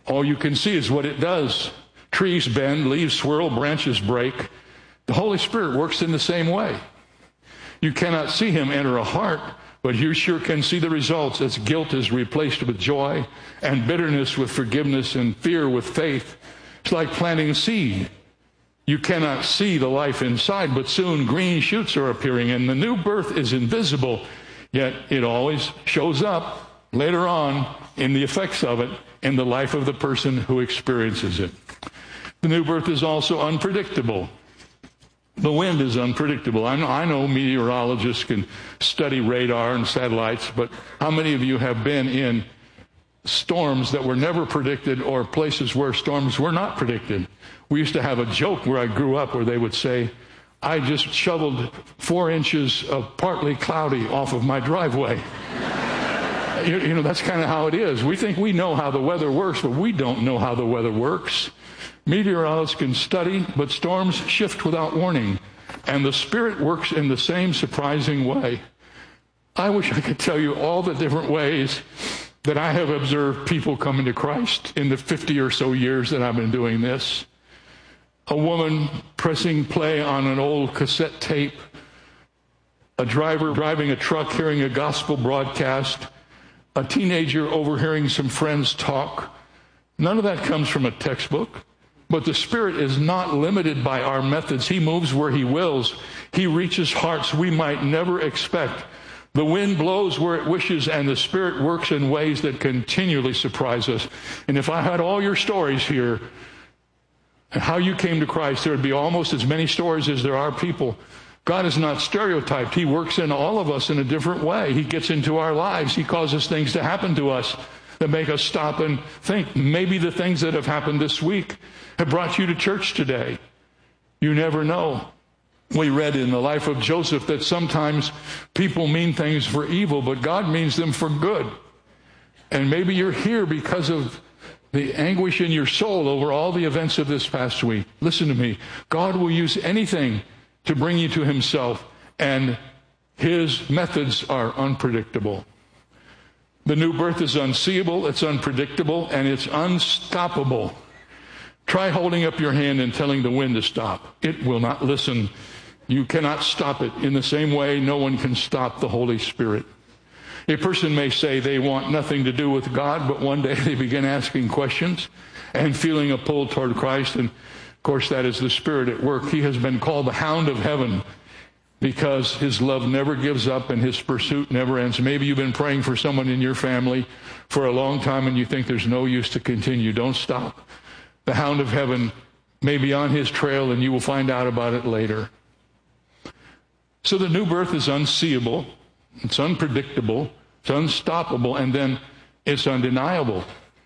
All you can see is what it does. Trees bend, leaves swirl, branches break. The Holy Spirit works in the same way. You cannot see him enter a heart, but you sure can see the results as guilt is replaced with joy, and bitterness with forgiveness, and fear with faith. It's like planting a seed. You cannot see the life inside, but soon green shoots are appearing, and the new birth is invisible, yet it always shows up later on in the effects of it in the life of the person who experiences it. The new birth is also unpredictable. The wind is unpredictable. I know meteorologists can study radar and satellites, but how many of you have been in storms that were never predicted, or places where storms were not predicted? We used to have a joke where I grew up where they would say, I just shoveled 4 inches of partly cloudy off of my driveway. You know, that's kind of how it is. We think we know how the weather works, but we don't know how the weather works. Meteorologists can study, but storms shift without warning, and the Spirit works in the same surprising way. I wish I could tell you all the different ways that I have observed people coming to Christ in the 50 or so years that I've been doing this. A woman pressing play on an old cassette tape, a driver driving a truck hearing a gospel broadcast, a teenager overhearing some friends talk. None of that comes from a textbook. But the Spirit is not limited by our methods. He moves where he wills. He reaches hearts we might never expect. The wind blows where it wishes, and the Spirit works in ways that continually surprise us. And if I had all your stories here, and how you came to Christ, there would be almost as many stories as there are people. God is not stereotyped. He works in all of us in a different way. He gets into our lives. He causes things to happen to us that make us stop and think. Maybe the things that have happened this week have brought you to church today. You never know. We read in the life of Joseph that sometimes people mean things for evil, but God means them for good. And maybe you're here because of the anguish in your soul over all the events of this past week. Listen to me. God will use anything to bring you to himself, and his methods are unpredictable. The new birth is unseeable, it's unpredictable, and it's unstoppable. Try holding up your hand and telling the wind to stop. It will not listen. You cannot stop it. In the same way, no one can stop the Holy Spirit. A person may say they want nothing to do with God, but one day they begin asking questions and feeling a pull toward Christ. And of course, that is the Spirit at work. He has been called the Hound of Heaven because his love never gives up and his pursuit never ends. Maybe you've been praying for someone in your family for a long time and you think there's no use to continue. Don't stop. The Hound of Heaven may be on his trail, and you will find out about it later. So the new birth is unseeable, it's unpredictable, it's unstoppable, and then it's undeniable.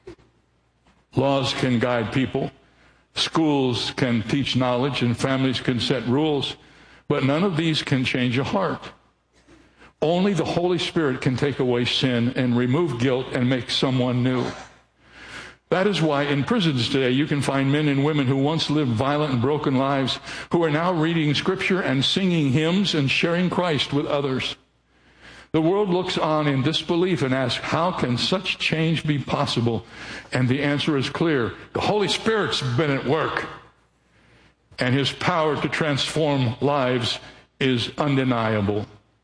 Laws can guide people, schools can teach knowledge, and families can set rules, but none of these can change a heart. Only the Holy Spirit can take away sin and remove guilt and make someone new. That is why in prisons today you can find men and women who once lived violent and broken lives who are now reading Scripture and singing hymns and sharing Christ with others. The world looks on in disbelief and asks, how can such change be possible? And the answer is clear. The Holy Spirit's been at work, and his power to transform lives is undeniable.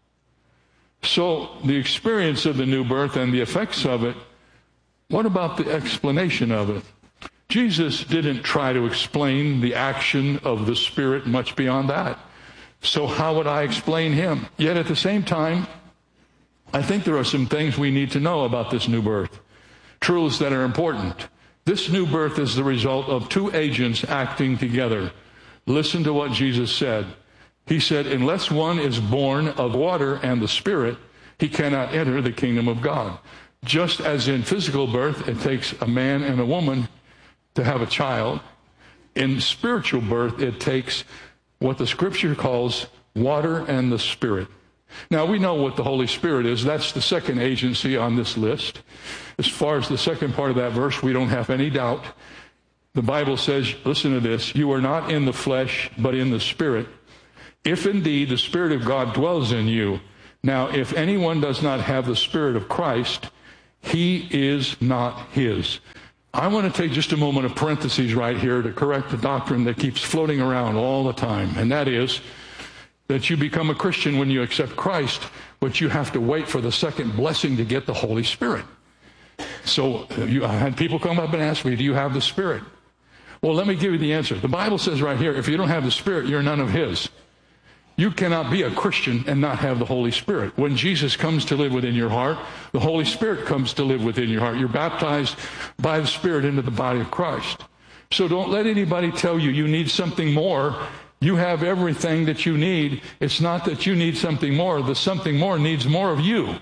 So the experience of the new birth and the effects of it, what about the explanation of it? Jesus didn't try to explain the action of the Spirit much beyond that. So how would I explain him? Yet at the same time, I think there are some things we need to know about this new birth. Truths that are important. This new birth is the result of two agents acting together. Listen to what Jesus said. He said, unless one is born of water and the Spirit, he cannot enter the kingdom of God. Just as in physical birth, it takes a man and a woman to have a child. In spiritual birth, it takes what the Scripture calls water and the Spirit. Now, we know what the Holy Spirit is. That's the second agency on this list. As far as the second part of that verse, we don't have any doubt. The Bible says, listen to this, you are not in the flesh, but in the Spirit, if indeed the Spirit of God dwells in you. Now, if anyone does not have the Spirit of Christ, he is not his. I want to take just a moment of parentheses right here to correct the doctrine that keeps floating around all the time, and that is that you become a Christian when you accept Christ, but you have to wait for the second blessing to get the Holy Spirit. So I had people come up and ask me, do you have the Spirit? Well, let me give you the answer. The Bible says right here, if you don't have the Spirit, you're none of His. You cannot be a Christian and not have the Holy Spirit. When Jesus comes to live within your heart, the Holy Spirit comes to live within your heart. You're baptized by the Spirit into the body of Christ. So don't let anybody tell you you need something more. You have everything that you need. It's not that you need something more. The something more needs more of you.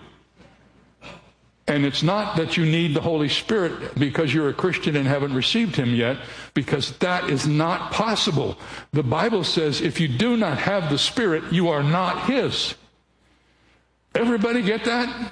And it's not that you need the Holy Spirit because you're a Christian and haven't received Him yet, because that is not possible. The Bible says if you do not have the Spirit, you are not His. Everybody get that?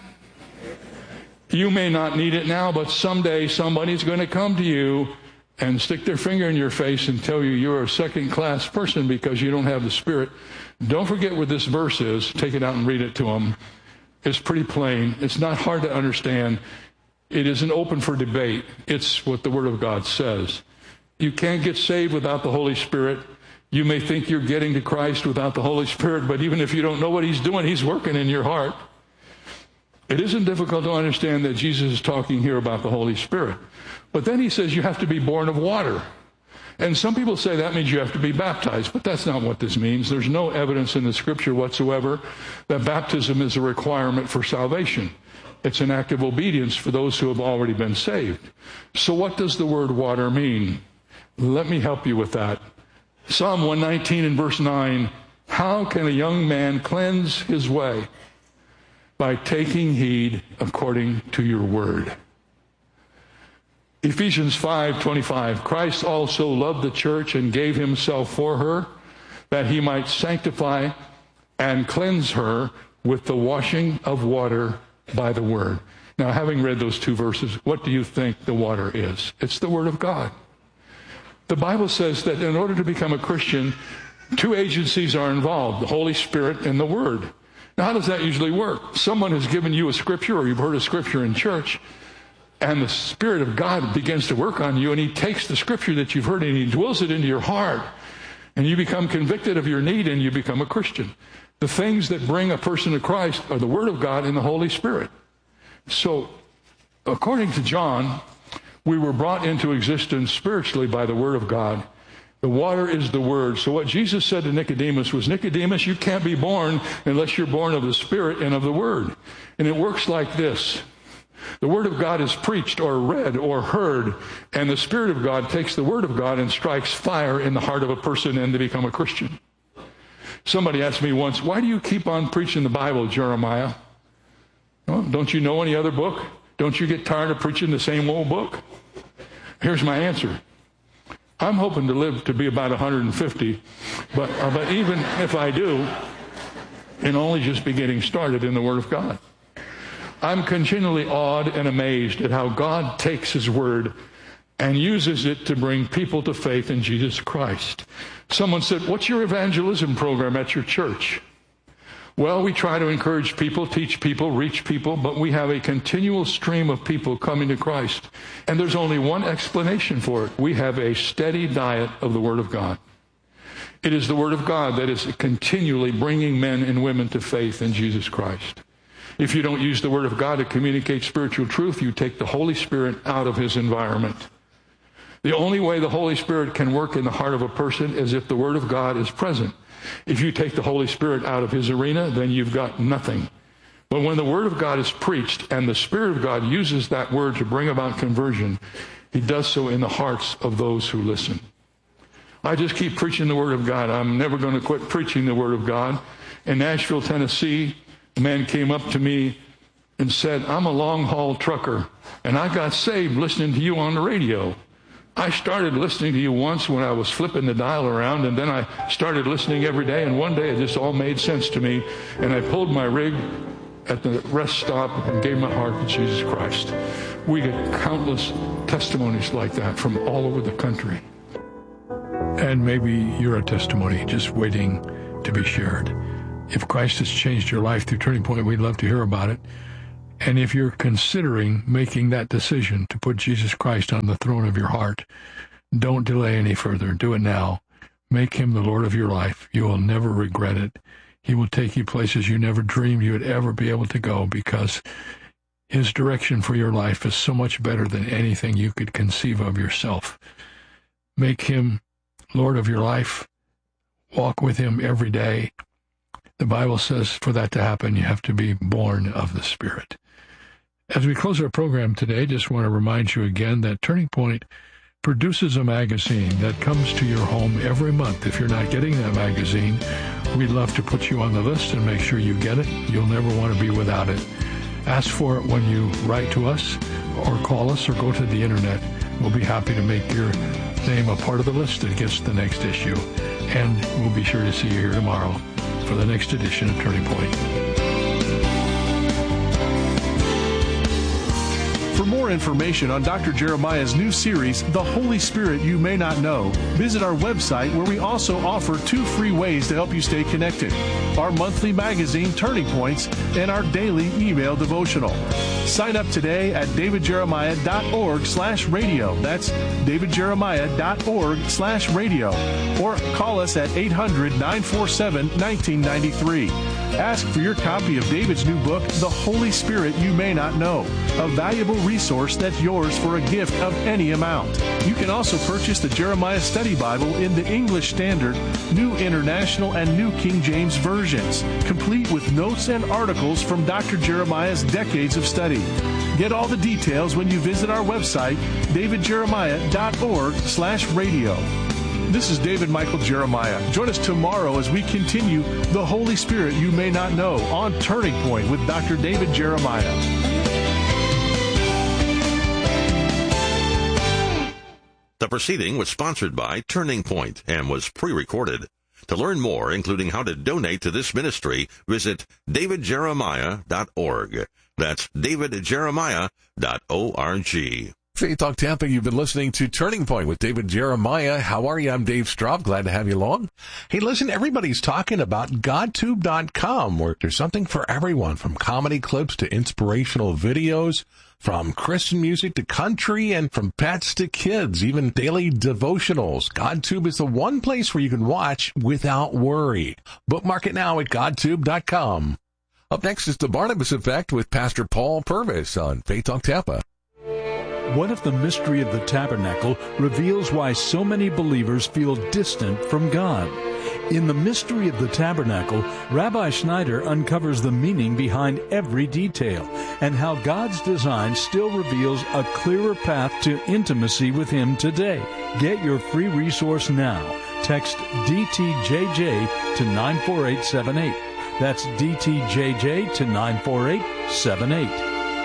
You may not need it now, but someday somebody's going to come to you and stick their finger in your face and tell you you're a second-class person because you don't have the Spirit. Don't forget what this verse is. Take it out and read it to them. It's pretty plain. It's not hard to understand. It isn't open for debate. It's what the Word of God says. You can't get saved without the Holy Spirit. You may think you're getting to Christ without the Holy Spirit, but even if you don't know what He's doing, He's working in your heart. It isn't difficult to understand that Jesus is talking here about the Holy Spirit. But then He says you have to be born of water. And some people say that means you have to be baptized, but that's not what this means. There's no evidence in the Scripture whatsoever that baptism is a requirement for salvation. It's an act of obedience for those who have already been saved. So what does the word water mean? Let me help you with that. Psalm 119 and verse 9, how can a young man cleanse his way? By taking heed according to your word. Ephesians 5:25, Christ also loved the church and gave Himself for her, that He might sanctify and cleanse her with the washing of water by the word. Now, having read those two verses, what do you think the water is? It's the Word of God. The Bible says that in order to become a Christian, two agencies are involved, the Holy Spirit and the Word. Now, how does that usually work? Someone has given you a scripture, or you've heard a scripture in church, and the Spirit of God begins to work on you, and He takes the scripture that you've heard and He dwells it into your heart, and you become convicted of your need and you become a Christian. The things that bring a person to Christ are the Word of God and the Holy Spirit. So, according to John, we were brought into existence spiritually by the Word of God. The water is the Word. So what Jesus said to Nicodemus was, Nicodemus, you can't be born unless you're born of the Spirit and of the Word. And it works like this. The Word of God is preached or read or heard, and the Spirit of God takes the Word of God and strikes fire in the heart of a person, and they become a Christian. Somebody asked me once, why do you keep on preaching the Bible, Jeremiah? Well, don't you know any other book? Don't you get tired of preaching the same old book? Here's my answer. I'm hoping to live to be about 150, but even if I do, it'll only just be getting started in the Word of God. I'm continually awed and amazed at how God takes His Word and uses it to bring people to faith in Jesus Christ. Someone said, what's your evangelism program at your church? Well, we try to encourage people, teach people, reach people, but we have a continual stream of people coming to Christ. And there's only one explanation for it. We have a steady diet of the Word of God. It is the Word of God that is continually bringing men and women to faith in Jesus Christ. If you don't use the Word of God to communicate spiritual truth, you take the Holy Spirit out of His environment. The only way the Holy Spirit can work in the heart of a person is if the Word of God is present. If you take the Holy Spirit out of His arena, then you've got nothing. But when the Word of God is preached and the Spirit of God uses that Word to bring about conversion, He does so in the hearts of those who listen. I just keep preaching the Word of God. I'm never going to quit preaching the Word of God. In Nashville, Tennessee, a man came up to me and said, I'm a long-haul trucker, and I got saved listening to you on the radio. I started listening to you once when I was flipping the dial around, and then I started listening every day, and one day it just all made sense to me, and I pulled my rig at the rest stop and gave my heart to Jesus Christ. We get countless testimonies like that from all over the country. And maybe you're a testimony just waiting to be shared. If Christ has changed your life through Turning Point, we'd love to hear about it. And if you're considering making that decision to put Jesus Christ on the throne of your heart, don't delay any further. Do it now. Make him the Lord of your life. You will never regret it. He will take you places you never dreamed you would ever be able to go, because his direction for your life is so much better than anything you could conceive of yourself. Make him Lord of your life. Walk with him every day. The Bible says for that to happen, you have to be born of the Spirit. As we close our program today, just want to remind you again that Turning Point produces a magazine that comes to your home every month. If you're not getting that magazine, we'd love to put you on the list and make sure you get it. You'll never want to be without it. Ask for it when you write to us or call us or go to the internet. We'll be happy to make your name a part of the list that gets the next issue. And we'll be sure to see you here tomorrow for the next edition of Turning Point. For more information on Dr. Jeremiah's new series, The Holy Spirit You May Not Know, visit our website, where we also offer 2 free ways to help you stay connected: our monthly magazine, Turning Points, and our daily email devotional. Sign up today at davidjeremiah.org/radio. That's davidjeremiah.org/radio. Or call us at 800-947-1993. Ask for your copy of David's new book, The Holy Spirit You May Not Know, a valuable resource that's yours for a gift of any amount. You can also purchase the Jeremiah Study Bible in the English Standard, New International, and New King James versions, complete with notes and articles from Dr. Jeremiah's decades of study. Get all the details when you visit our website, davidjeremiah.org/radio. This is David Michael Jeremiah. Join us tomorrow as we continue The Holy Spirit You May Not Know on Turning Point with Dr. David Jeremiah. The proceeding was sponsored by Turning Point and was pre-recorded. To learn more, including how to donate to this ministry, visit davidjeremiah.org. That's davidjeremiah.org. Faith Talk Tampa, you've been listening to Turning Point with David Jeremiah. How are you? I'm Dave Straub. Glad to have you along. Hey, listen, everybody's talking about GodTube.com, where there's something for everyone, from comedy clips to inspirational videos, from Christian music to country, and from pets to kids, even daily devotionals. GodTube is the one place where you can watch without worry. Bookmark it now at GodTube.com. Up next is the Barnabas Effect with Pastor Paul Purvis on Faith Talk Tampa. What if the mystery of the tabernacle reveals why so many believers feel distant from God? In The Mystery of the Tabernacle, Rabbi Schneider uncovers the meaning behind every detail and how God's design still reveals a clearer path to intimacy with Him today. Get your free resource now. Text DTJJ to 94878. That's DTJJ to 94878.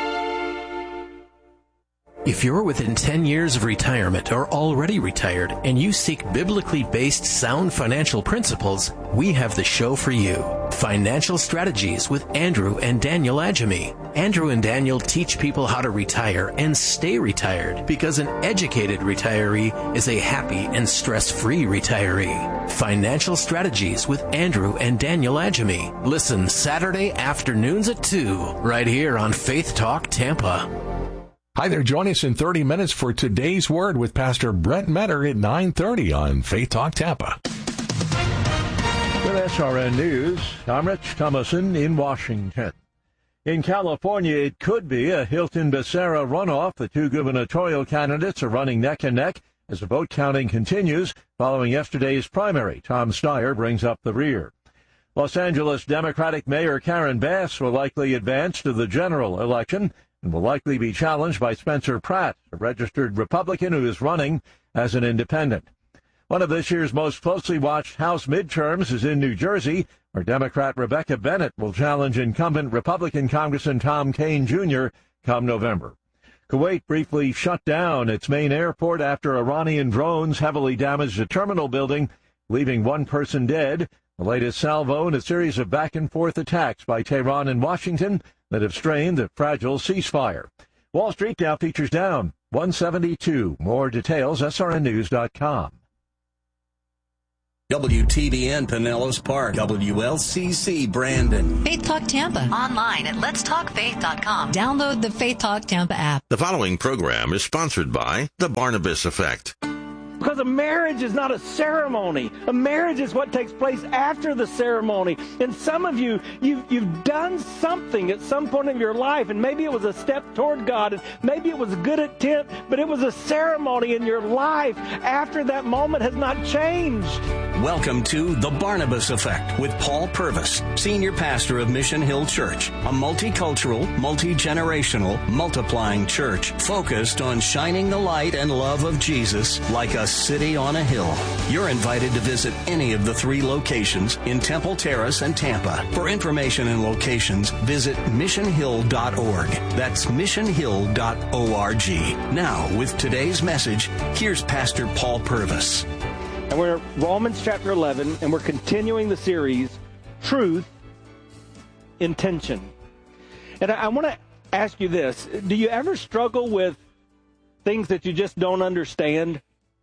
If you're within 10 years of retirement or already retired and you seek biblically based sound financial principles, we have the show for you. Financial Strategies with Andrew and Daniel Adjemi. Andrew and Daniel teach people how to retire and stay retired, because an educated retiree is a happy and stress-free retiree. Financial Strategies with Andrew and Daniel Adjemi. Listen Saturday afternoons at 2, right here on Faith Talk Tampa. Hi there, join us in 30 minutes for Today's Word with Pastor Brent Metter at 9:30 on Faith Talk Tampa. With SRN News, I'm Rich Thomason in Washington. In California, it could be a Hilton-Becerra runoff. The 2 gubernatorial candidates are running neck and neck as the vote counting continues following yesterday's primary. Tom Steyer brings up the rear. Los Angeles Democratic Mayor Karen Bass will likely advance to the general election and will likely be challenged by Spencer Pratt, a registered Republican who is running as an independent. One of this year's most closely watched House midterms is in New Jersey, where Democrat Rebecca Bennett will challenge incumbent Republican Congressman Tom Kean Jr. come November. Kuwait briefly shut down its main airport after Iranian drones heavily damaged a terminal building, leaving 1 person dead. The latest salvo in a series of back-and-forth attacks by Tehran and Washington that have strained the fragile ceasefire. Wall Street now features down 172. More details, srnnews.com. WTBN Pinellas Park, WLCC Brandon. Faith Talk Tampa. Online at letstalkfaith.com. Download the Faith Talk Tampa app. The following program is sponsored by The Barnabas Effect. Because a marriage is not a ceremony. A marriage is what takes place after the ceremony. And some of you, you've done something at some point in your life, and maybe it was a step toward God, and maybe it was a good attempt, but it was a ceremony in your life after that moment has not changed. Welcome to The Barnabas Effect with Paul Purvis, Senior Pastor of Mission Hill Church, a multicultural, multi-generational, multiplying church focused on shining the light and love of Jesus like a city on a hill. You're invited to visit any of the 3 locations in Temple Terrace and Tampa. For information and locations, visit missionhill.org. That's missionhill.org. Now, with today's message, here's Pastor Paul Purvis. And we're in Romans chapter 11, and we're continuing the series, Truth, Intention. And I want to ask you this. Do you ever struggle with things that you just don't understand?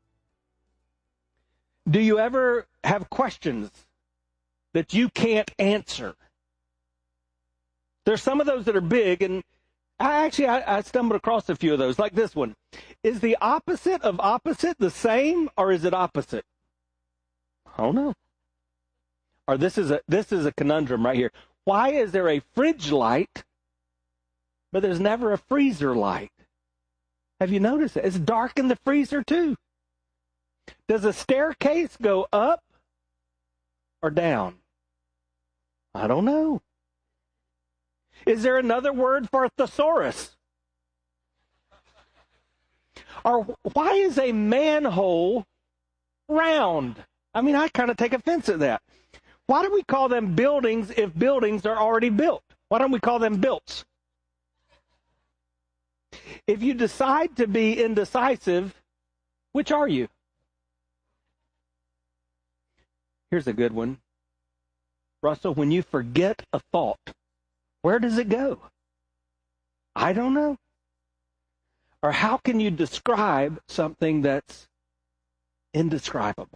Do you ever have questions that you can't answer? There's some of those that are big, and I stumbled across a few of those, like this one. Is the opposite of opposite the same, or is it opposite? I don't know. Or this is a conundrum right here. Why is there a fridge light, but there's never a freezer light? Have you noticed it? It's dark in the freezer too. Does a staircase go up or down? I don't know. Is there another word for thesaurus? Or why is a manhole round? I mean, I kind of take offense at that. Why do we call them buildings if buildings are already built? Why don't we call them builts? If you decide to be indecisive, which are you? Here's a good one. Russell, when you forget a thought, where does it go? I don't know. Or how can you describe something that's indescribable?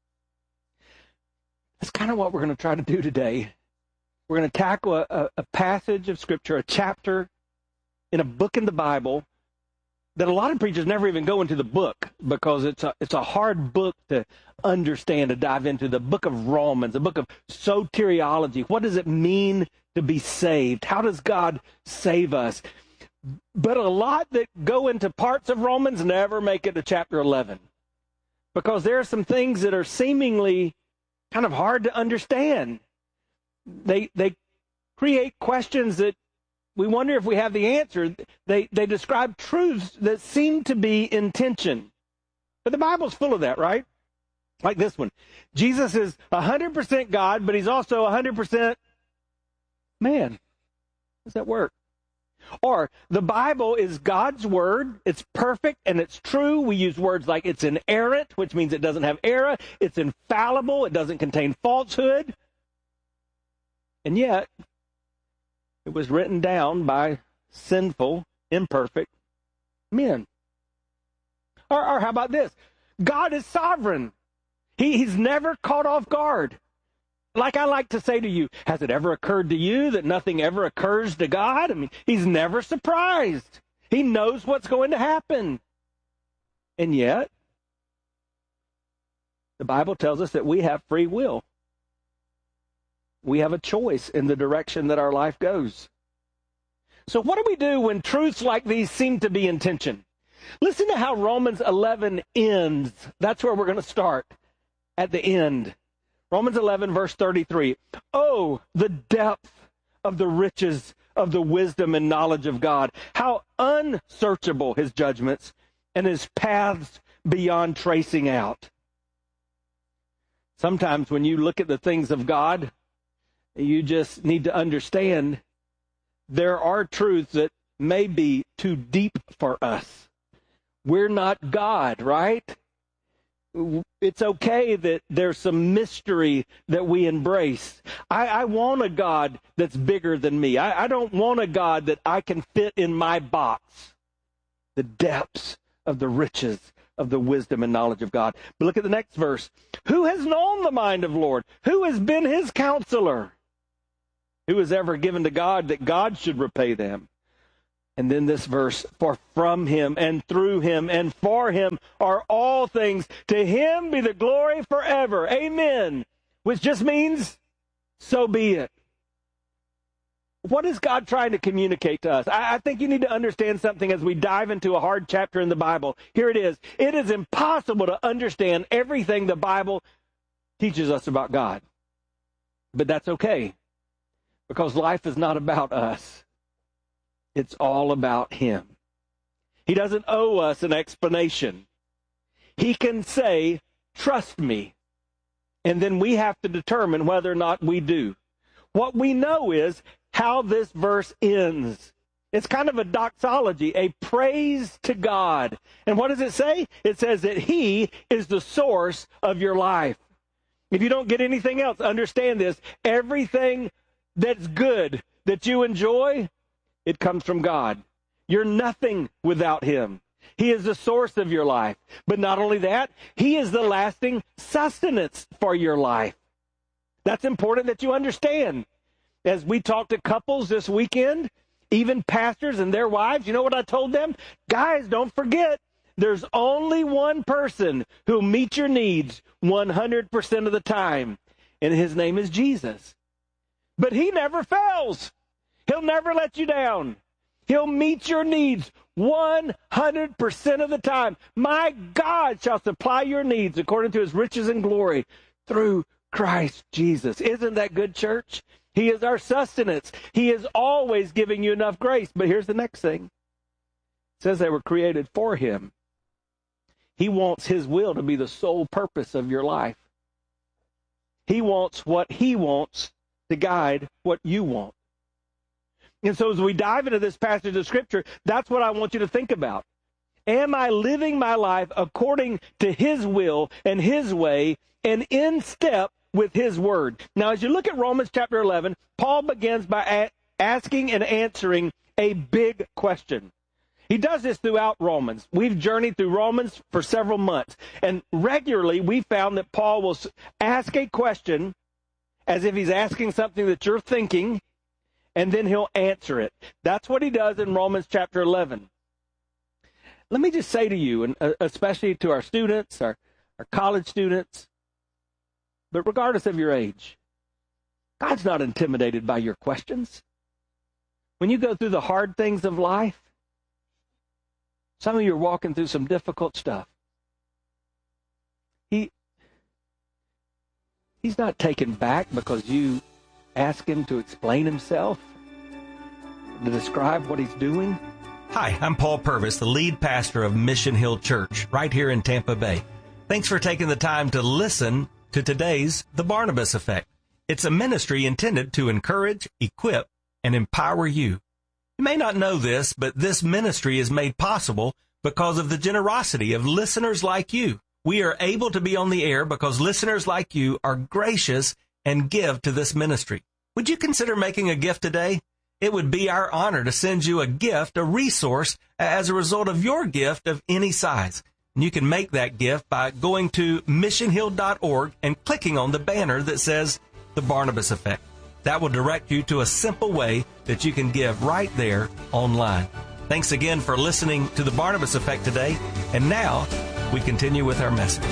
That's kind of what we're going to try to do today. We're going to tackle a passage of Scripture, a chapter in a book in the Bible that a lot of preachers never even go into the book because it's a hard book to understand, to dive into. The book of Romans, the book of soteriology. What does it mean to be saved? How does God save us? But a lot that go into parts of Romans never make it to chapter 11 because there are some things that are seemingly kind of hard to understand. They create questions that we wonder if we have the answer. They describe truths that seem to be in tension. But the Bible's full of that, right? Like this one. Jesus is 100% God, but he's also 100% man. How does that work? Or the Bible is God's word. It's perfect and it's true. We use words like it's inerrant, which means it doesn't have error. It's infallible. It doesn't contain falsehood. And yet, it was written down by sinful, imperfect men. Or how about this? God is sovereign. He's never caught off guard. Like I like to say to you, has it ever occurred to you that nothing ever occurs to God? I mean, he's never surprised. He knows what's going to happen. And yet, the Bible tells us that we have free will. We have a choice in the direction that our life goes. So what do we do when truths like these seem to be in tension? Listen to how Romans 11 ends. That's where we're going to start, at the end. Romans 11, verse 33. Oh, the depth of the riches of the wisdom and knowledge of God. How unsearchable his judgments and his paths beyond tracing out. Sometimes when you look at the things of God, you just need to understand there are truths that may be too deep for us. We're not God, right? It's okay that there's some mystery that we embrace. I want a God that's bigger than me. I don't want a God that I can fit in my box. The depths of the riches of the wisdom and knowledge of God. But look at the next verse. Who has known the mind of the Lord? Who has been his counselor? Who has ever given to God that God should repay them? And then this verse, for from him and through him and for him are all things. To him be the glory forever. Amen. Which just means, so be it. What is God trying to communicate to us? I think you need to understand something as we dive into a hard chapter in the Bible. Here it is. It is impossible to understand everything the Bible teaches us about God. But that's okay, because life is not about us. It's all about him. He doesn't owe us an explanation. He can say, trust me. And then we have to determine whether or not we do. What we know is how this verse ends. It's kind of a doxology, a praise to God. And what does it say? It says that he is the source of your life. If you don't get anything else, understand this. Everything that's good that you enjoy, it comes from God. You're nothing without him. He is the source of your life. But not only that, he is the lasting sustenance for your life. That's important that you understand. As we talked to couples this weekend, even pastors and their wives, you know what I told them? Guys, don't forget, there's only one person who'll meet your needs 100% of the time, and his name is Jesus. But he never fails. He'll never let you down. He'll meet your needs 100% of the time. My God shall supply your needs according to his riches and glory through Christ Jesus. Isn't that good, church? He is our sustenance. He is always giving you enough grace. But here's the next thing. It says they were created for him. He wants his will to be the sole purpose of your life. He wants what he wants to guide what you want. And so as we dive into this passage of Scripture, that's what I want you to think about. Am I living my life according to his will and his way and in step with his word? Now, as you look at Romans chapter 11, Paul begins by asking and answering a big question. He does this throughout Romans. We've journeyed through Romans for several months, and regularly we found that Paul will ask a question as if he's asking something that you're thinking, and then he'll answer it. That's what he does in Romans chapter 11. Let me just say to you, and especially to our students, our college students, but regardless of your age, God's not intimidated by your questions. When you go through the hard things of life, some of you are walking through some difficult stuff. He's not taken back because you ask him to explain himself, to describe what he's doing. Hi, I'm Paul Purvis, the lead pastor of Mission Hill Church, right here in Tampa Bay. Thanks for taking the time to listen to today's The Barnabas Effect. It's a ministry intended to encourage, equip, and empower you. You may not know this, but this ministry is made possible because of the generosity of listeners like you. We are able to be on the air because listeners like you are gracious and give to this ministry. Would you consider making a gift today? It would be our honor to send you a gift, a resource, as a result of your gift of any size. And you can make that gift by going to missionhill.org and clicking on the banner that says The Barnabas Effect. That will direct you to a simple way that you can give right there online. Thanks again for listening to The Barnabas Effect today. And now we continue with our message.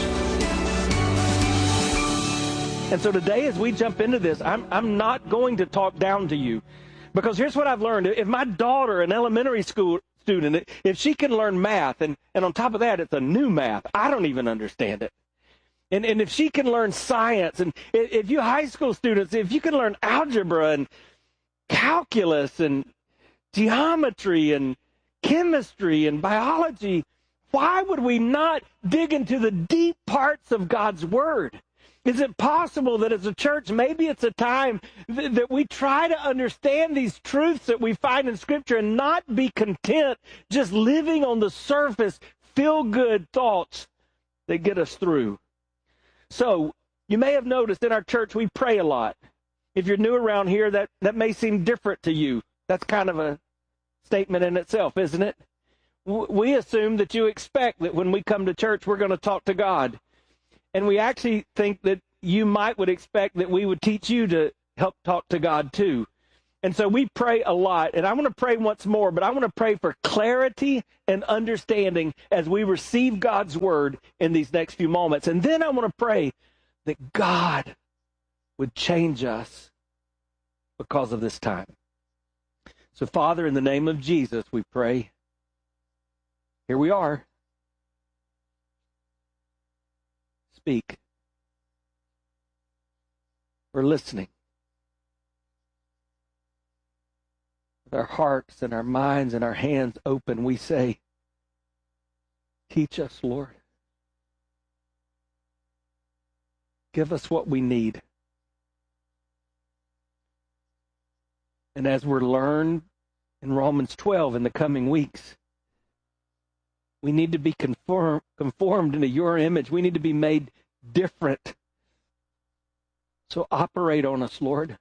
And so today, as we jump into this, I'm not going to talk down to you, because here's what I've learned. If my daughter, an elementary school student, if she can learn math, and on top of that, it's a new math, I don't even understand it. And if she can learn science, and if you high school students, if you can learn algebra and calculus and geometry and chemistry and biology, why would we not dig into the deep parts of God's Word? Is it possible that as a church, maybe it's a time that we try to understand these truths that we find in Scripture and not be content just living on the surface, feel-good thoughts that get us through? So, you may have noticed in our church we pray a lot. If you're new around here, that may seem different to you. That's kind of a statement in itself, isn't it? we assume that you expect that when we come to church, we're going to talk to God. And we actually think that you would expect that we would teach you to help talk to God too. And so we pray a lot. And I want to pray once more, but I want to pray for clarity and understanding as we receive God's word in these next few moments. And then I want to pray that God would change us because of this time. So, Father, in the name of Jesus, we pray. Here we are. Speak. We're listening. With our hearts and our minds and our hands open, we say, teach us, Lord. Give us what we need. And as we're learned in Romans 12 in the coming weeks, we need to be conformed into your image. We need to be made different. So operate on us, Lord.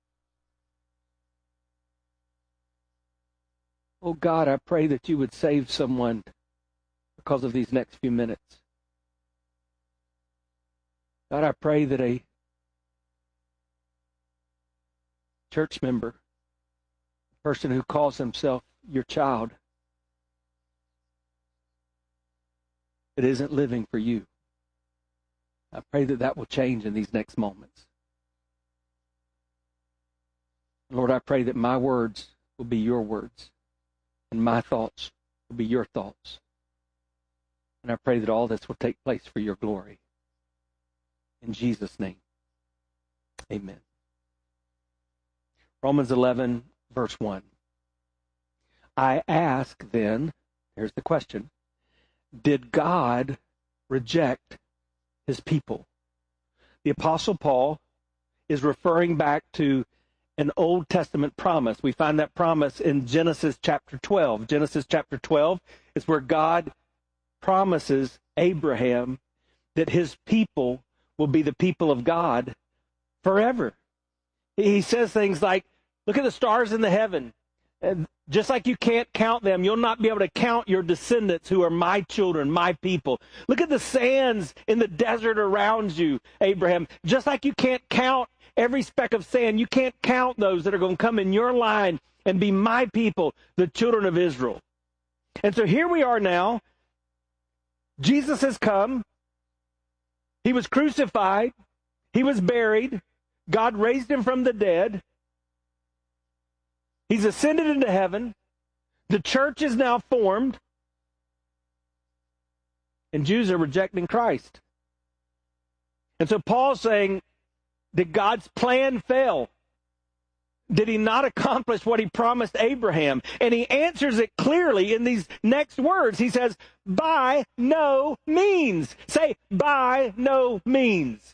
Oh God, I pray that you would save someone because of these next few minutes. God, I pray that a church member, person who calls himself your child, that isn't living for you, I pray that that will change in these next moments. Lord, I pray that my words will be your words and my thoughts will be your thoughts. And I pray that all this will take place for your glory. In Jesus' name, amen. Romans 11, verse 1. I ask then, here's the question, did God reject his people? The Apostle Paul is referring back to an Old Testament promise. We find that promise in Genesis chapter 12. Genesis chapter 12 is where God promises Abraham that his people will be the people of God forever. He says things like, look at the stars in the heaven. And just like you can't count them, you'll not be able to count your descendants who are my children, my people. Look at the sands in the desert around you, Abraham. Just like you can't count every speck of sand, you can't count those that are going to come in your line and be my people, the children of Israel. And so here we are now. Jesus has come. He was crucified. He was buried. God raised him from the dead. He's ascended into heaven. The church is now formed. And Jews are rejecting Christ. And so Paul's saying, did God's plan fail? Did he not accomplish what he promised Abraham? And he answers it clearly in these next words. He says, by no means. Say, by no means.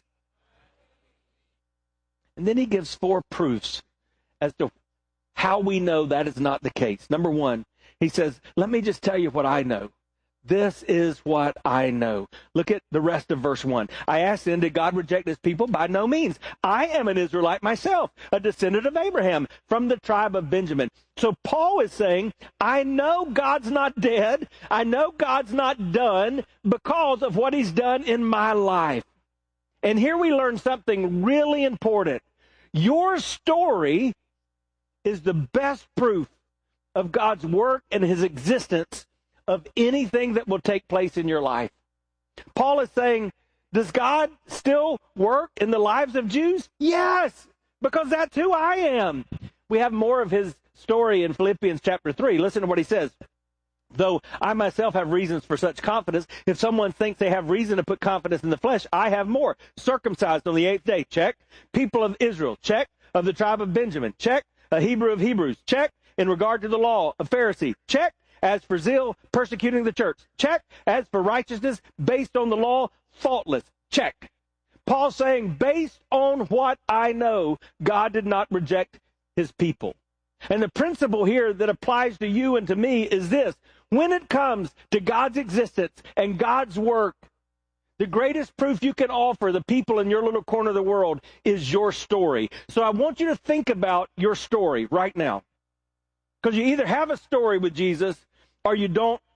And then he gives 4 proofs as to how we know that is not the case. Number 1, he says, let me just tell you what I know. This is what I know. Look at the rest of verse 1. I asked then, did God reject his people? By no means. I am an Israelite myself, a descendant of Abraham from the tribe of Benjamin. So Paul is saying, I know God's not dead. I know God's not done because of what he's done in my life. And here we learn something really important. Your story is the best proof of God's work and his existence of anything that will take place in your life. Paul is saying, does God still work in the lives of Jews? Yes, because that's who I am. We have more of his story in Philippians chapter 3. Listen to what he says. Though I myself have reasons for such confidence, if someone thinks they have reason to put confidence in the flesh, I have more. Circumcised on the 8th day, check. People of Israel, check. Of the tribe of Benjamin, check. A Hebrew of Hebrews, check. In regard to the law, a Pharisee, check. As for zeal, persecuting the church, check. As for righteousness, based on the law, faultless, check. Paul saying, based on what I know, God did not reject his people. And the principle here that applies to you and to me is this. When it comes to God's existence and God's work, the greatest proof you can offer the people in your little corner of the world is your story. So I want you to think about your story right now. Because you either have a story with Jesus or you don't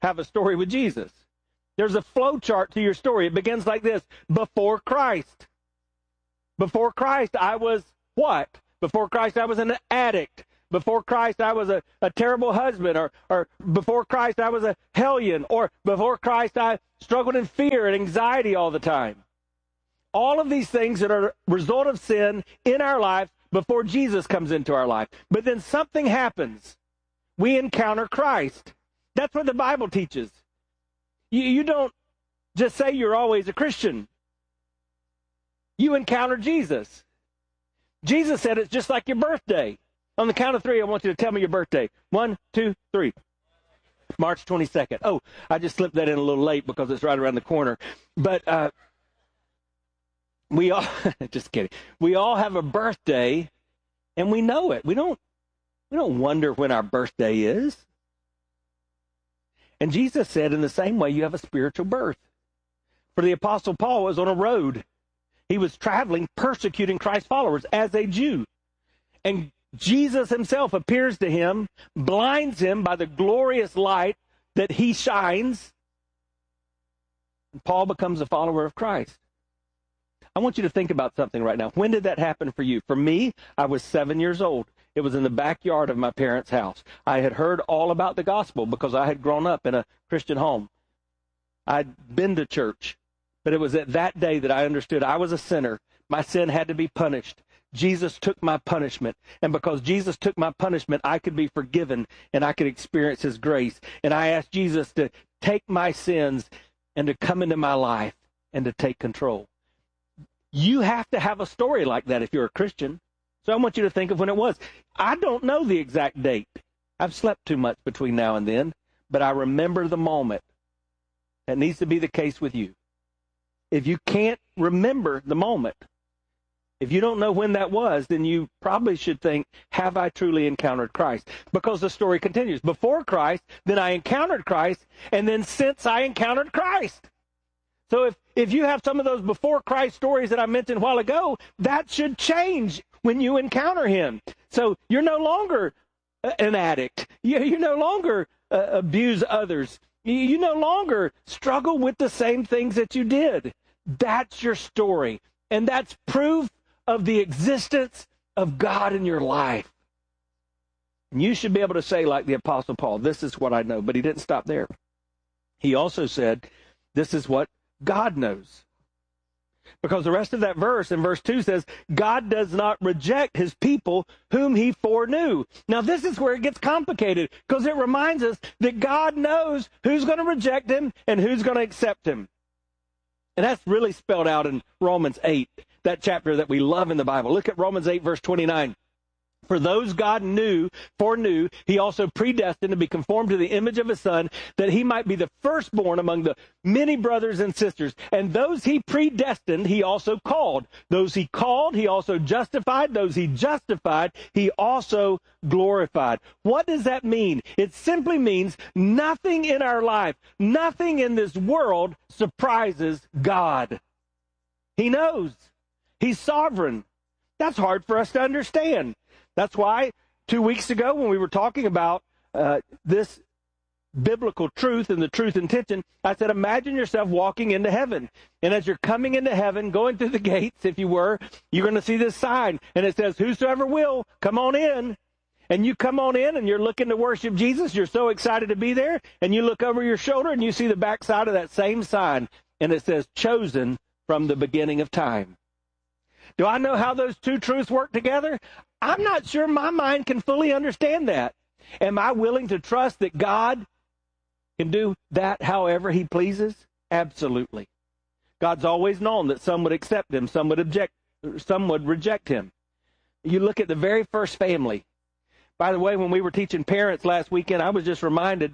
have a story with Jesus. There's a flow chart to your story. It begins like this. Before Christ. Before Christ, I was what? Before Christ, I was an addict. Before Christ, I was a terrible husband. Or before Christ, I was a hellion. Or before Christ, I struggled in fear and anxiety all the time. All of these things that are a result of sin in our lives before Jesus comes into our life. But then something happens. We encounter Christ. That's what the Bible teaches. You don't just say you're always a Christian. You encounter Jesus. Jesus said it's just like your birthday. On the count of three, I want you to tell me your birthday. 1, 2, 3. March 22nd. Oh, I just slipped that in a little late because it's right around the corner. But we all, just kidding. We all have a birthday, and we know it. We don't wonder when our birthday is. And Jesus said, in the same way, you have a spiritual birth. For the Apostle Paul was on a road. He was traveling, persecuting Christ's followers as a Jew. And Jesus himself appears to him, blinds him by the glorious light that he shines. And Paul becomes a follower of Christ. I want you to think about something right now. When did that happen for you? For me, I was 7 years old. It was in the backyard of my parents' house. I had heard all about the gospel because I had grown up in a Christian home. I'd been to church, but it was at that day that I understood I was a sinner. My sin had to be punished. Jesus took my punishment. And because Jesus took my punishment, I could be forgiven and I could experience his grace. And I asked Jesus to take my sins and to come into my life and to take control. You have to have a story like that if you're a Christian. So I want you to think of when it was. I don't know the exact date. I've slept too much between now and then, but I remember the moment. That needs to be the case with you. If you can't remember the moment, if you don't know when that was, then you probably should think, have I truly encountered Christ? Because the story continues. Before Christ, then I encountered Christ, and then since I encountered Christ. So if you have some of those before Christ stories that I mentioned a while ago, that should change when you encounter him. So you're no longer an addict. You no longer abuse others. You no longer struggle with the same things that you did. That's your story. And that's proof of the existence of God in your life. And you should be able to say, like the Apostle Paul, this is what I know. But he didn't stop there. He also said, this is what God knows. Because the rest of that verse in verse 2 says, God does not reject his people whom he foreknew. Now this is where it gets complicated, because it reminds us that God knows who's going to reject him and who's going to accept him. And that's really spelled out in Romans 8, that chapter that we love in the Bible. Look at Romans 8, verse 29. For those God foreknew, he also predestined to be conformed to the image of his Son, that he might be the firstborn among the many brothers and sisters. And those he predestined, he also called. Those he called, he also justified. Those he justified, he also glorified. What does that mean? It simply means nothing in our life, nothing in this world surprises God. He knows. He's sovereign. That's hard for us to understand. That's why 2 weeks ago when we were talking about this biblical truth and the truth and tension, I said, imagine yourself walking into heaven. And as you're coming into heaven, going through the gates, if you were, you're going to see this sign. And it says, whosoever will, come on in. And you come on in and you're looking to worship Jesus. You're so excited to be there. And you look over your shoulder and you see the backside of that same sign. And it says, chosen from the beginning of time. Do I know how those two truths work together? I'm not sure my mind can fully understand that. Am I willing to trust that God can do that however he pleases? Absolutely. God's always known that some would accept him, some would reject him. You look at the very first family. By the way, when we were teaching parents last weekend, I was just reminded,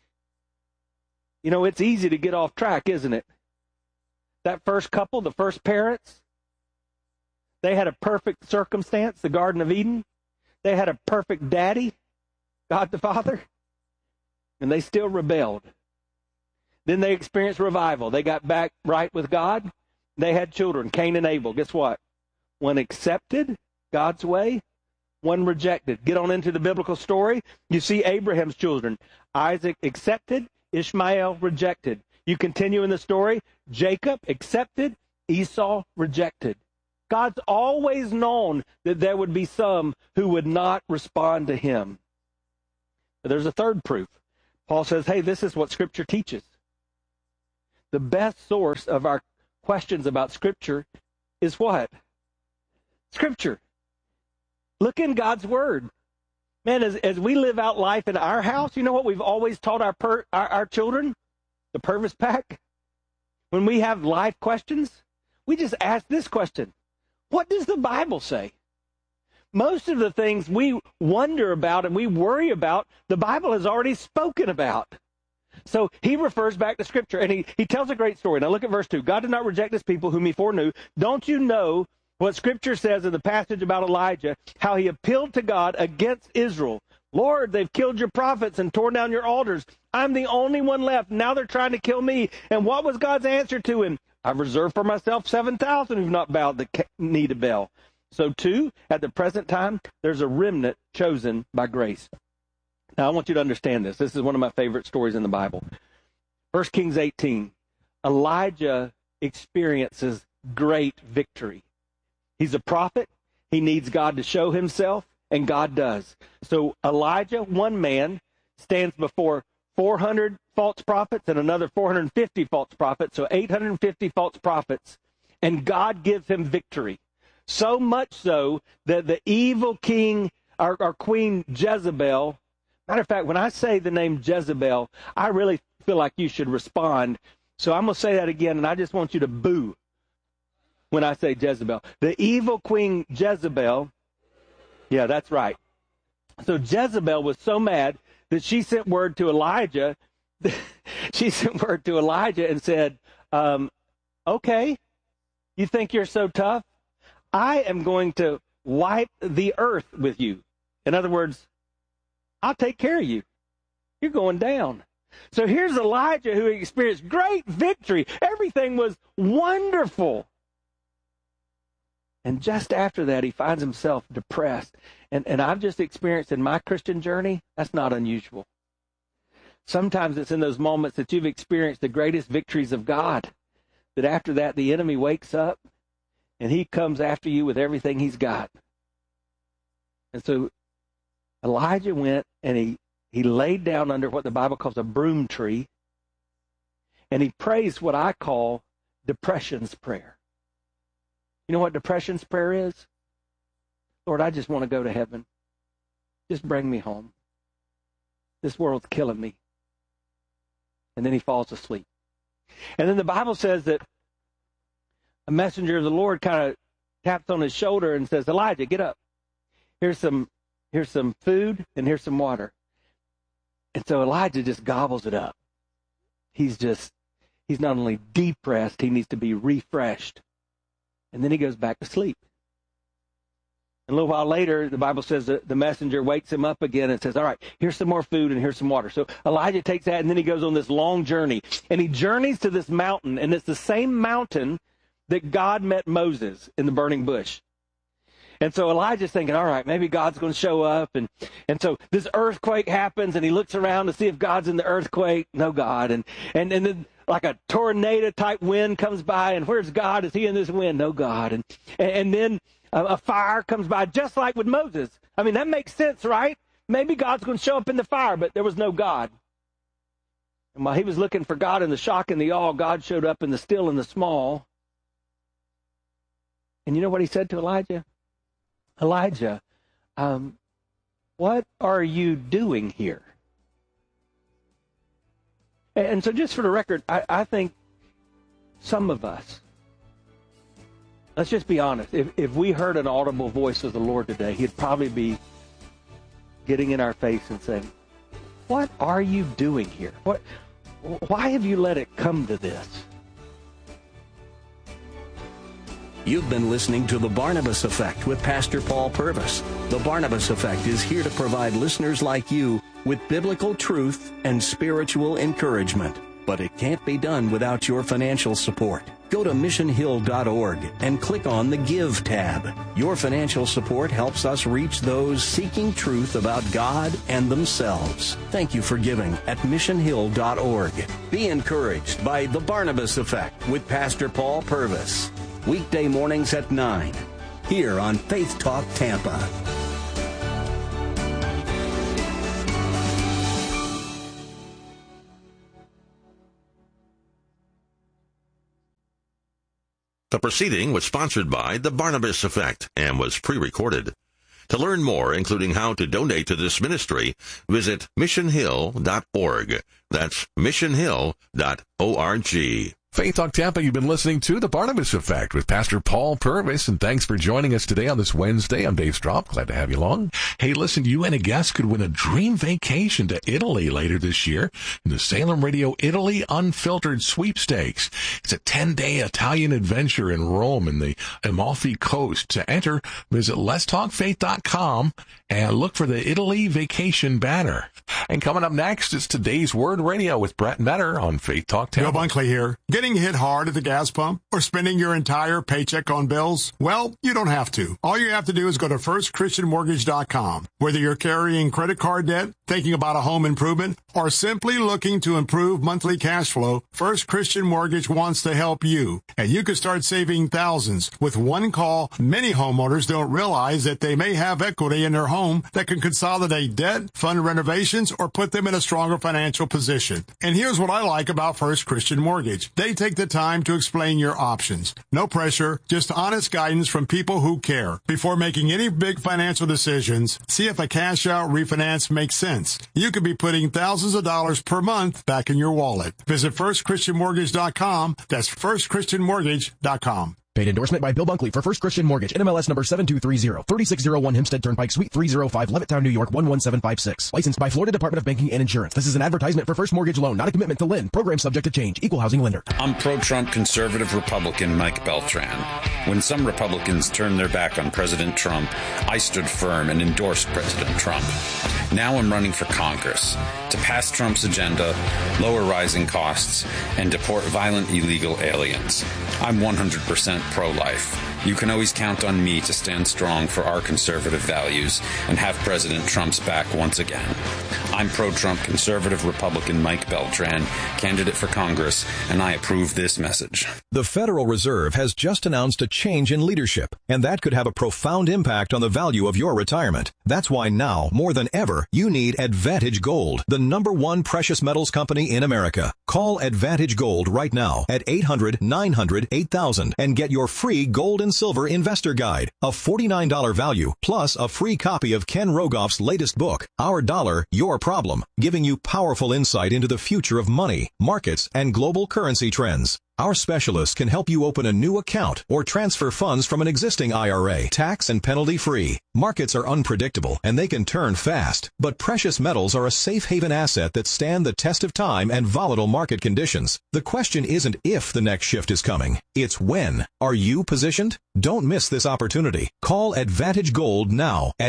it's easy to get off track, isn't it? That first couple, the first parents, they had a perfect circumstance, the Garden of Eden. They had a perfect daddy, God the Father, and they still rebelled. Then they experienced revival. They got back right with God. They had children, Cain and Abel. Guess what? One accepted God's way, one rejected. Get on into the biblical story. You see Abraham's children. Isaac accepted, Ishmael rejected. You continue in the story, Jacob accepted, Esau rejected. God's always known that there would be some who would not respond to him. But there's a third proof. Paul says, hey, this is what Scripture teaches. The best source of our questions about Scripture is what? Scripture. Look in God's Word. Man, as we live out life in our house, you know what we've always taught our children? The Purvis Pack. When we have life questions, we just ask this question. What does the Bible say? Most of the things we wonder about and we worry about, the Bible has already spoken about. So he refers back to Scripture, and he tells a great story. Now look at verse 2. God did not reject his people whom he foreknew. Don't you know what Scripture says in the passage about Elijah, how he appealed to God against Israel? Lord, they've killed your prophets and torn down your altars. I'm the only one left. Now they're trying to kill me. And what was God's answer to him? I've reserved for myself 7,000 who've not bowed the knee to Baal. So too, at the present time, there's a remnant chosen by grace. Now I want you to understand this. This is one of my favorite stories in the Bible. 1 Kings 18. Elijah experiences great victory. He's a prophet. He needs God to show himself, and God does. So Elijah, one man, stands before 400 false prophets and another 450 false prophets, so 850 false prophets, and God gives him victory. So much so that the evil king, our queen Jezebel, matter of fact, when I say the name Jezebel, I really feel like you should respond. So I'm going to say that again, and I just want you to boo when I say Jezebel. The evil queen Jezebel, yeah, that's right. So Jezebel was so mad that she sent word to Elijah. She sent word to Elijah and said, okay, you think you're so tough? I am going to wipe the earth with you. In other words, I'll take care of you. You're going down. So here's Elijah who experienced great victory. Everything was wonderful. And just after that, he finds himself depressed. And I've just experienced in my Christian journey, that's not unusual. Sometimes it's in those moments that you've experienced the greatest victories of God, that after that, the enemy wakes up and he comes after you with everything he's got. And so Elijah went and he laid down under what the Bible calls a broom tree, and he prays what I call depression's prayer. You know what depression's prayer is? Lord, I just want to go to heaven. Just bring me home. This world's killing me. And then he falls asleep. And then the Bible says that a messenger of the Lord kind of taps on his shoulder and says, Elijah, get up. Here's some food and here's some water. And so Elijah just gobbles it up. He's not only depressed, he needs to be refreshed. And then he goes back to sleep. And a little while later, the Bible says that the messenger wakes him up again and says, all right, here's some more food and here's some water. So Elijah takes that, and then he goes on this long journey. And he journeys to this mountain, and it's the same mountain that God met Moses in the burning bush. And so Elijah's thinking, all right, maybe God's going to show up. And so this earthquake happens, and he looks around to see if God's in the earthquake. No God. And then like a tornado-type wind comes by, and where's God? Is he in this wind? No God. And then a fire comes by, just like with Moses. I mean, that makes sense, right? Maybe God's going to show up in the fire, but there was no God. And while he was looking for God in the shock and the awe, God showed up in the still and the small. And you know what he said to Elijah? Elijah, what are you doing here? And so just for the record, I think some of us, let's just be honest, if we heard an audible voice of the Lord today, he'd probably be getting in our face and saying, what are you doing here? Why have you let it come to this? You've been listening to The Barnabas Effect with Pastor Paul Purvis. The Barnabas Effect is here to provide listeners like you with biblical truth and spiritual encouragement. But it can't be done without your financial support. Go to missionhill.org and click on the Give tab. Your financial support helps us reach those seeking truth about God and themselves. Thank you for giving at missionhill.org. Be encouraged by The Barnabas Effect with Pastor Paul Purvis. Weekday mornings at 9, here on Faith Talk Tampa. The proceeding was sponsored by The Barnabas Effect and was pre-recorded. To learn more, including how to donate to this ministry, visit missionhill.org. That's missionhill.org. Faith Talk Tampa, you've been listening to The Barnabas Effect with Pastor Paul Purvis, and thanks for joining us today on this Wednesday. I'm Dave Straub. Glad to have you along. Hey, listen, you and a guest could win a dream vacation to Italy later this year in the Salem Radio Italy Unfiltered Sweepstakes. It's a 10-day Italian adventure in Rome and the Amalfi Coast. To enter, visit letstalkfaith.com and look for the Italy Vacation banner. And coming up next is Today's Word Radio with Brett Metter on Faith Talk Tampa. Bill Bunkley here. Getting hit hard at the gas pump or spending your entire paycheck on bills? Well, you don't have to. All you have to do is go to firstchristianmortgage.com. Whether you're carrying credit card debt, thinking about a home improvement, or simply looking to improve monthly cash flow, First Christian Mortgage wants to help you. And you can start saving thousands. With one call, many homeowners don't realize that they may have equity in their home that can consolidate debt, fund renovations, or put them in a stronger financial position. And here's what I like about First Christian Mortgage. They take the time to explain your options. No pressure, just honest guidance from people who care. Before making any big financial decisions, see if a cash-out refinance makes sense. You could be putting thousands of dollars per month back in your wallet. Visit firstchristianmortgage.com. That's firstchristianmortgage.com. Paid endorsement by Bill Bunkley for First Christian Mortgage, NMLS number 7230, 3601 Hempstead Turnpike, Suite 305, Levittown, New York, 11756. Licensed by Florida Department of Banking and Insurance. This is an advertisement for First Mortgage Loan, not a commitment to lend. Program subject to change. Equal housing lender. I'm pro-Trump conservative Republican Mike Beltran. When some Republicans turned their back on President Trump, I stood firm and endorsed President Trump. Now I'm running for Congress to pass Trump's agenda, lower rising costs, and deport violent illegal aliens. I'm 100% pro-life. You can always count on me to stand strong for our conservative values and have President Trump's back once again. I'm pro-Trump conservative Republican Mike Beltran, candidate for Congress, and I approve this message. The Federal Reserve has just announced a change in leadership, and that could have a profound impact on the value of your retirement. That's why now, more than ever, you need Advantage Gold, the #1 precious metals company in America. Call Advantage Gold right now at 800-900-8000 and get your free gold and silver investor guide, a $49 value, plus a free copy of Ken Rogoff's latest book, Our Dollar, Your Problem, giving you powerful insight into the future of money, markets, and global currency trends. Our specialists can help you open a new account or transfer funds from an existing IRA, tax and penalty free. Markets are unpredictable and they can turn fast, but precious metals are a safe haven asset that stand the test of time and volatile market conditions. The question isn't if the next shift is coming, it's when. Are you positioned? Don't miss this opportunity. Call Advantage Gold now at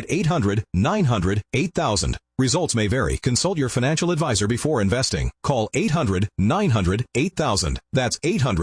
800-900-8000. Results may vary. Consult your financial advisor before investing. Call 800-900-8000. That's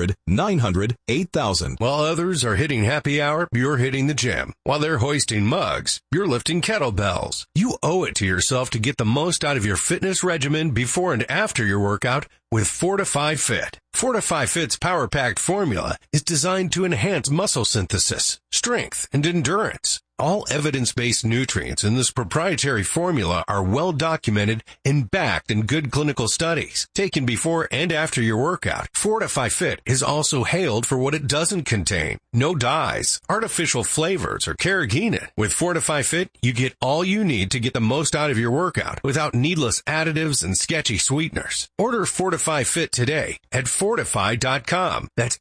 800-900-8000. While others are hitting happy hour, you're hitting the gym. While they're hoisting mugs, you're lifting kettlebells. You owe it to yourself to get the most out of your fitness regimen before and after your workout with Fortify Fit. Fortify Fit's power-packed formula is designed to enhance muscle synthesis, strength, and endurance. All evidence-based nutrients in this proprietary formula are well documented and backed in good clinical studies, taken before and after your workout. Fortify Fit is also hailed for what it doesn't contain. No dyes, artificial flavors, or carrageenan. With Fortify Fit, you get all you need to get the most out of your workout without needless additives and sketchy sweeteners. Order Fortify Fit today at Fortify.com. That's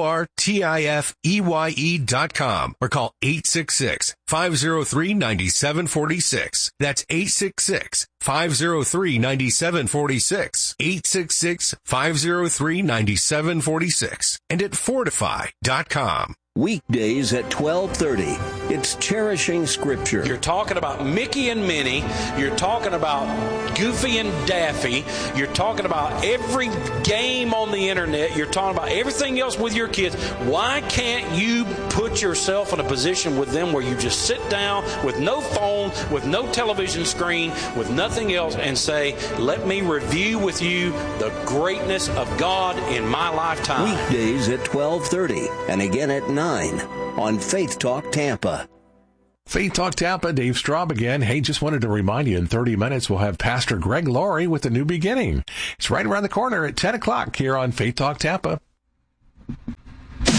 FORTIFEYE.com or call 866-503-9746. That's 866-503-9746. 866-503-9746. And at Fortify.com. weekdays at 12:30. It's Cherishing Scripture. You're talking about Mickey and Minnie. You're talking about Goofy and Daffy. You're talking about every game on the internet. You're talking about everything else with your kids. Why can't you put yourself in a position with them where you just sit down with no phone, with no television screen, with nothing else, and say, let me review with you the greatness of God in my lifetime? Weekdays at 12:30 and again at 9 on Faith Talk Tampa. Faith Talk Tampa, Dave Straub again. Hey, just wanted to remind you, in 30 minutes, we'll have Pastor Greg Laurie with A New Beginning. It's right around the corner at 10 o'clock here on Faith Talk Tampa. With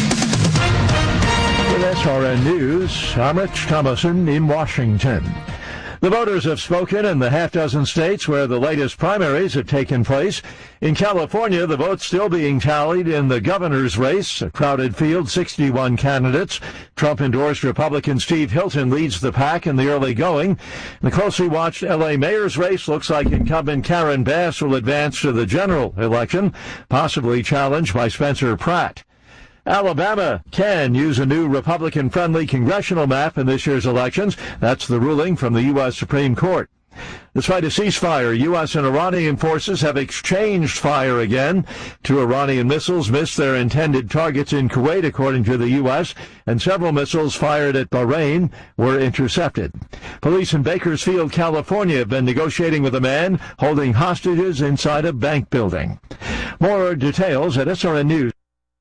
SRN News, I'm Rich Thomason in Washington. The voters have spoken in the half-dozen states where the latest primaries have taken place. In California, the votes still being tallied in the governor's race, a crowded field, 61 candidates. Trump-endorsed Republican Steve Hilton leads the pack in the early going. The closely watched L.A. mayor's race looks like incumbent Karen Bass will advance to the general election, possibly challenged by Spencer Pratt. Alabama can use a new Republican-friendly congressional map in this year's elections. That's the ruling from the U.S. Supreme Court. Despite a ceasefire, U.S. and Iranian forces have exchanged fire again. 2 Iranian missiles missed their intended targets in Kuwait, according to the U.S., and several missiles fired at Bahrain were intercepted. Police in Bakersfield, California, have been negotiating with a man holding hostages inside a bank building. More details at SRN News.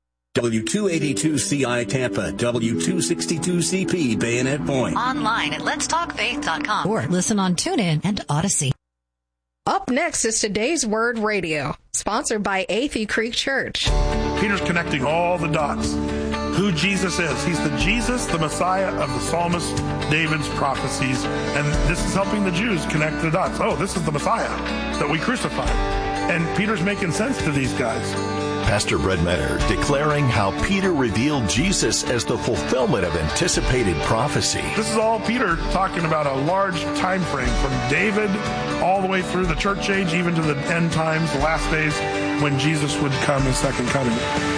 W282CI Tampa, W262CP Bayonet Point. Online at letstalkfaith.com or listen on TuneIn and Odyssey. Up next is Today's Word Radio, sponsored by Athey Creek Church. Peter's connecting all the dots. Who Jesus is. He's the Jesus, the Messiah of the psalmist David's prophecies. And this is helping the Jews connect the dots. Oh, this is the Messiah that we crucified. And Peter's making sense to these guys. Pastor Brett Metter declaring how Peter revealed Jesus as the fulfillment of anticipated prophecy. This is all Peter talking about a large time frame from David all the way through the church age, even to the end times, the last days when Jesus would come in second coming.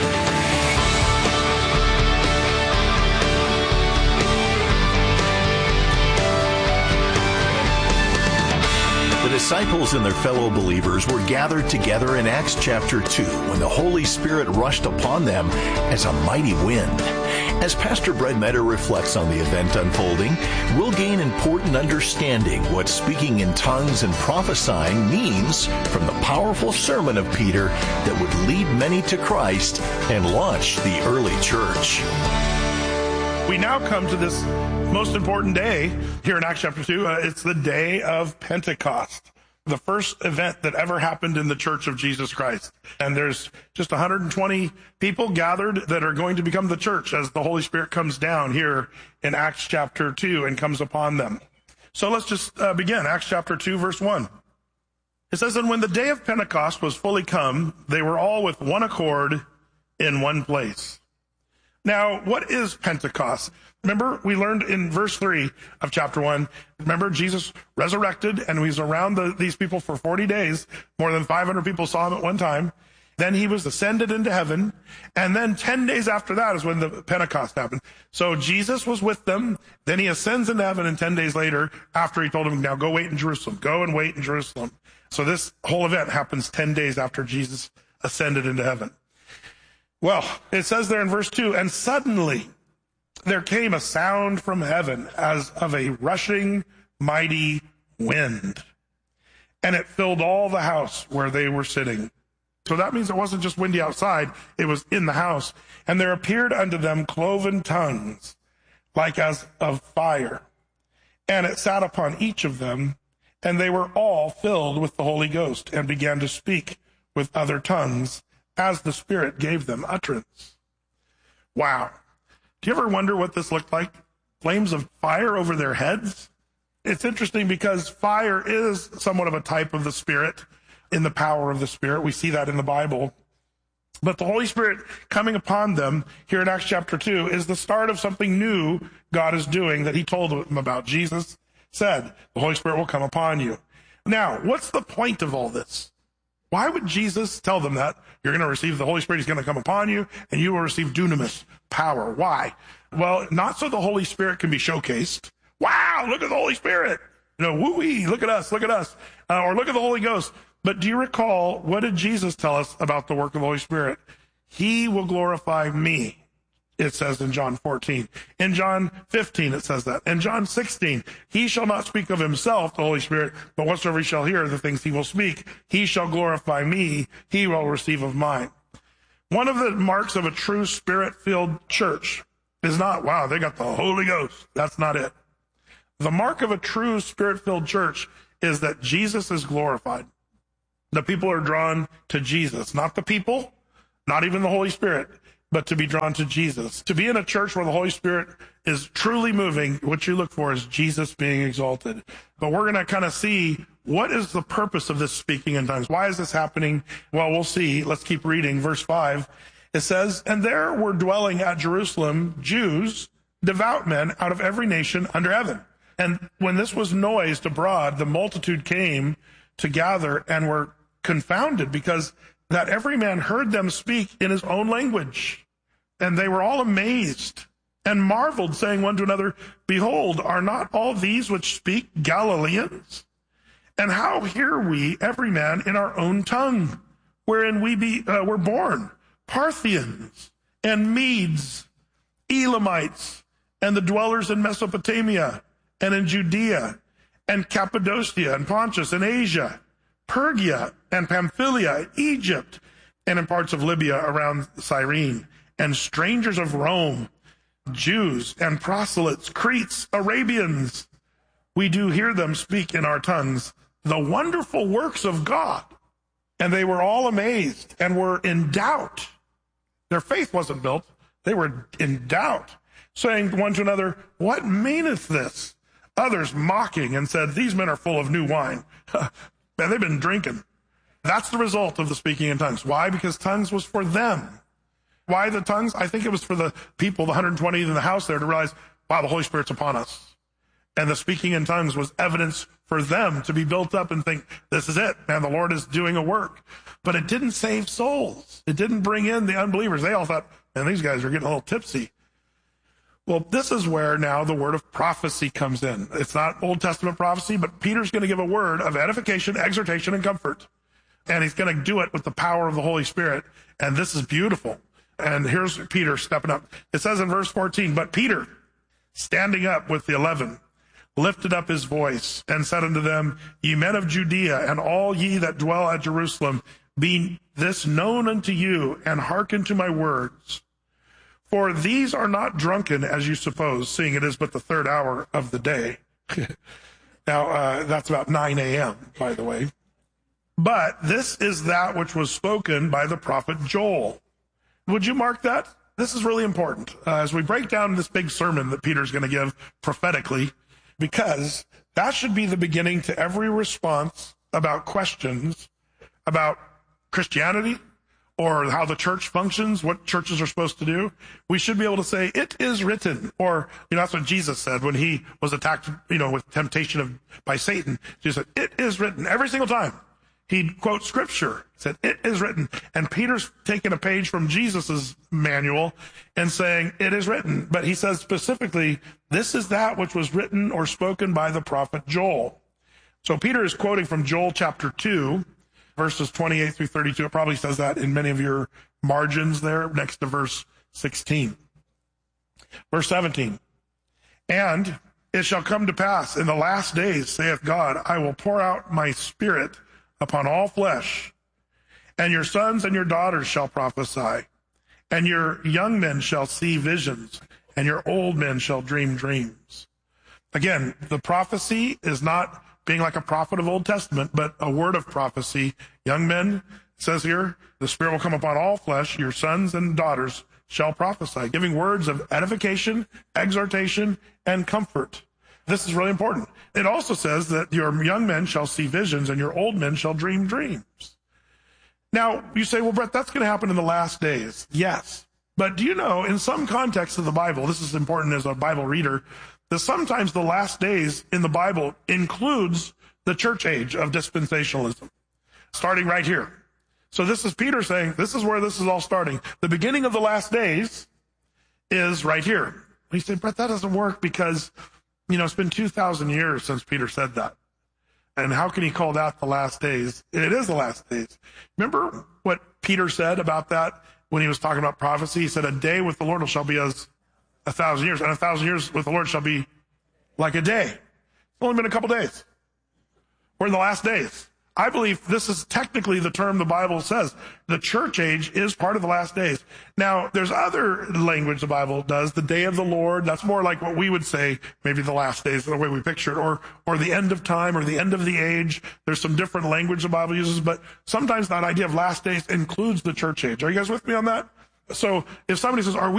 The disciples and their fellow believers were gathered together in Acts chapter 2 when the Holy Spirit rushed upon them as a mighty wind. As Pastor Brett Metter reflects on the event unfolding, we'll gain important understanding what speaking in tongues and prophesying means from the powerful sermon of Peter that would lead many to Christ and launch the early church. We now come to this most important day here in Acts chapter 2. It's the day of Pentecost, the first event that ever happened in the Church of Jesus Christ. And there's just 120 people gathered that are going to become the church as the Holy Spirit comes down here in Acts chapter 2 and comes upon them. So let's just begin. Acts chapter 2, verse 1. It says, "And when the day of Pentecost was fully come, they were all with one accord in one place." Now, what is Pentecost? Remember, we learned in verse 3 of chapter 1, remember Jesus resurrected and he was around these people for 40 days. More than 500 people saw him at one time. Then he was ascended into heaven. And then 10 days after that is when the Pentecost happened. So Jesus was with them. Then he ascends into heaven, and 10 days later, after he told them, now go wait in Jerusalem. Go and wait in Jerusalem. So this whole event happens 10 days after Jesus ascended into heaven. Well, it says there in verse 2, "And suddenly there came a sound from heaven as of a rushing mighty wind, and it filled all the house where they were sitting." So that means it wasn't just windy outside, it was in the house. "And there appeared unto them cloven tongues, like as of fire, and it sat upon each of them, and they were all filled with the Holy Ghost, and began to speak with other tongues, as the Spirit gave them utterance." Wow. Do you ever wonder what this looked like? Flames of fire over their heads? It's interesting because fire is somewhat of a type of the Spirit, in the power of the Spirit. We see that in the Bible. But the Holy Spirit coming upon them here in Acts chapter 2 is the start of something new God is doing that he told them about. Jesus said, the Holy Spirit will come upon you. Now, what's the point of all this? Why would Jesus tell them that? You're going to receive the Holy Spirit. He's going to come upon you, and you will receive dunamis, power. Why? Well, not so the Holy Spirit can be showcased. Wow, look at the Holy Spirit. Woo-wee, look at us. Or look at the Holy Ghost. But do you recall, what did Jesus tell us about the work of the Holy Spirit? He will glorify me. It says in John 14. In John 15, it says that. In John 16, he shall not speak of himself, the Holy Spirit, but whatsoever he shall hear, the things he will speak, he shall glorify me, he will receive of mine. One of the marks of a true Spirit-filled church is not, wow, they got the Holy Ghost. That's not it. The mark of a true Spirit-filled church is that Jesus is glorified. The people are drawn to Jesus, not the people, not even the Holy Spirit, but to be drawn to Jesus. To be in a church where the Holy Spirit is truly moving, what you look for is Jesus being exalted. But we're going to kind of see, what is the purpose of this speaking in tongues? Why is this happening? Well, we'll see. Let's keep reading. Verse 5, it says, and there were dwelling at Jerusalem Jews, devout men out of every nation under heaven. And when this was noised abroad, the multitude came to gather and were confounded, because that every man heard them speak in his own language. And they were all amazed and marveled, saying one to another, behold, are not all these which speak Galileans? And how hear we every man in our own tongue, wherein we were born, Parthians and Medes, Elamites, and the dwellers in Mesopotamia, and in Judea, and Cappadocia, and Pontus, and Asia, Pergia, and Pamphylia, Egypt, and in parts of Libya around Cyrene, and strangers of Rome, Jews and proselytes, Cretes, Arabians. We do hear them speak in our tongues the wonderful works of God. And they were all amazed and were in doubt. Their faith wasn't built. They were in doubt, saying one to another, what meaneth this? Others mocking and said, these men are full of new wine. Man, they've been drinking. That's the result of the speaking in tongues. Why? Because tongues was for them. Why the tongues? I think it was for the people, the 120 in the house there, to realize, wow, the Holy Spirit's upon us. And the speaking in tongues was evidence for them to be built up and think, this is it, man, the Lord is doing a work. But it didn't save souls. It didn't bring in the unbelievers. They all thought, man, these guys are getting a little tipsy. Well, this is where now the word of prophecy comes in. It's not Old Testament prophecy, but Peter's going to give a word of edification, exhortation, and comfort. And he's going to do it with the power of the Holy Spirit. And this is beautiful. And here's Peter stepping up. It says in verse 14, but Peter, standing up with the 11, lifted up his voice and said unto them, ye men of Judea, and all ye that dwell at Jerusalem, be this known unto you, and hearken to my words. For these are not drunken, as you suppose, seeing it is but the third hour of the day. Now, that's about 9 a.m., by the way. But this is that which was spoken by the prophet Joel. Would you mark that? This is really important as we break down this big sermon that Peter's going to give prophetically, because that should be the beginning to every response about questions about Christianity, or how the church functions, what churches are supposed to do. We should be able to say, it is written. Or, that's what Jesus said when he was attacked, with temptation by Satan. Jesus said, it is written. Every single time he'd quote scripture, said, it is written. And Peter's taking a page from Jesus's manual and saying, it is written. But he says specifically, this is that which was written or spoken by the prophet Joel. So Peter is quoting from Joel chapter 2, verses 28 through 32. It probably says that in many of your margins there next to verse 16. Verse 17. And it shall come to pass in the last days, saith God, I will pour out my spirit upon all flesh, and your sons and your daughters shall prophesy, and your young men shall see visions, and your old men shall dream dreams. Again, the prophecy is not being like a prophet of Old Testament, but a word of prophecy. Young men, it says here, the Spirit will come upon all flesh, your sons and daughters shall prophesy, giving words of edification, exhortation, and comfort. This is really important. It also says that your young men shall see visions and your old men shall dream dreams. Now, you say, well, Brett, that's going to happen in the last days. Yes. But do you know, in some contexts of the Bible, this is important as a Bible reader, that sometimes the last days in the Bible includes the church age of dispensationalism. Starting right here So this is Peter saying, this is where this is all starting. The beginning of the last days is right here. He said, Brett, that doesn't work because, it's been 2,000 years since Peter said that. And how can he call that the last days? It is the last days. Remember what Peter said about that when he was talking about prophecy? He said, a day with the Lord shall be as 1,000 years, and 1,000 years with the Lord shall be like a day. It's only been a couple days. We're in the last days. I believe this is technically the term the Bible says. The church age is part of the last days. Now, there's other language the Bible does, the day of the Lord. That's more like what we would say, maybe the last days, the way we picture it, or the end of time, or the end of the age. There's some different language the Bible uses, but sometimes that idea of last days includes the church age. Are you guys with me on that? So if somebody says, are we